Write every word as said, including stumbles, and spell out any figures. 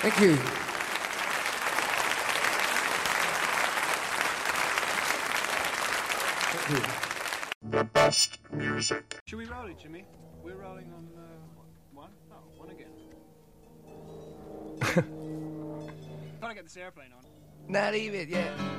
Thank you. Thank you. The best music. Should we roll it, Jimmy? We're rolling on uh, one? Oh, one again. Gotta get this airplane on. Not even, yeah.